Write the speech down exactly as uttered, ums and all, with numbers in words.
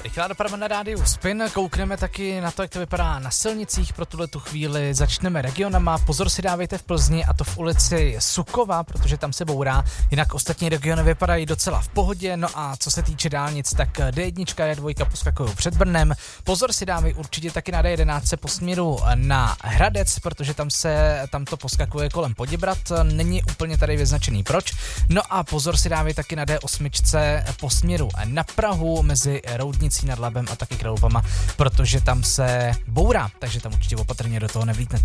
Rychlá doprava na rádiu Spin, koukneme taky na to, jak to vypadá na silnicích pro tuhle tu chvíli. Začneme regionama, pozor si dávejte v Plzni, a to v ulici Sukova, protože tam se bourá, jinak ostatní regiony vypadají docela v pohodě. No a co se týče dálnic, tak D jedna a D dva poskakují před Brnem. Pozor si dávej určitě taky na D jedenáct po směru na Hradec, protože tam se tam to poskakuje kolem Poděbrad, není úplně tady vyznačený proč. No a pozor si dávej taky na D osm po směru na Prahu mezi Roudnicí nad Labem a taky Kralupama, protože tam se bourá, takže tam určitě opatrně do toho nevlítnete.